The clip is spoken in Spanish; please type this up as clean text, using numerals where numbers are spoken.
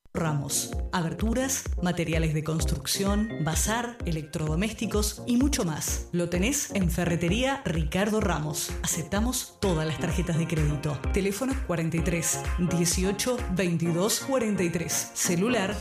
Ramos, aberturas, materiales de construcción, bazar, electrodomésticos y mucho más. Lo tenés en Ferretería Ricardo Ramos. Aceptamos todas las tarjetas de crédito. Teléfono 43 18 22 43. Celular